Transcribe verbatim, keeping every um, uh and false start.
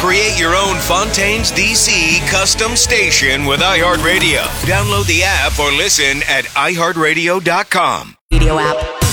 Create your own Fontaines D C custom station with iHeartRadio. Download the app or listen at i heart radio dot com. Radio app.